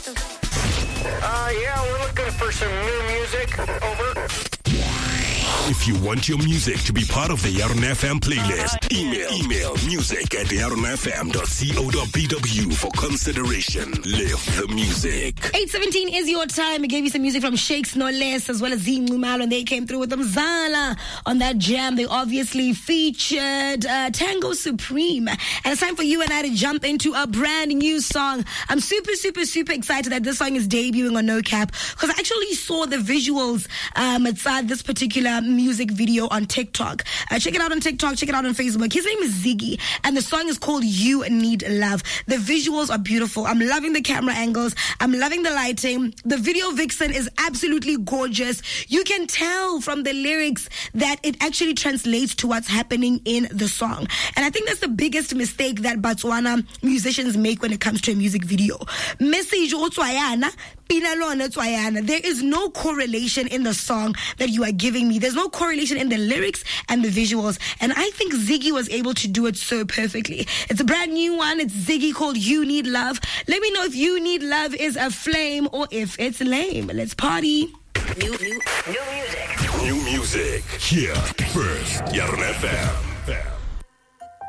Yeah, we're looking for some new music. Over. If you want your music to be part of the Yaron FM playlist, email music@yaronfm.co.bw for consideration. Live the music. 8:17 is your time. We gave you some music from Shakes No Less as well as Zingumalo, and they came through with Mzala on that jam. They obviously featured Tango Supreme. And it's time for you and I to jump into a brand new song. I'm super excited that this song is debuting on No Cap because I actually saw the visuals inside this particular music video on TikTok. Check it out on TikTok, check it out on Facebook. His name is Ziggy, and the song is called You Need Love. The visuals are beautiful. I'm loving the camera angles. I'm loving the lighting. The video vixen is absolutely gorgeous. You can tell from the lyrics that it actually translates to what's happening in the song. And I think that's the biggest mistake that Botswana musicians make when it comes to a music video. Message otswayana, pinalona tswayana. There is no correlation in the song that you are giving me. There's no correlation in the lyrics and the visuals. And I think Ziggy was able to do it so perfectly. It's a brand new one. It's Ziggy called You Need Love. Let me know if You Need Love is a flame or if it's lame. Let's party. New music. New music. Here first. Yaron FM.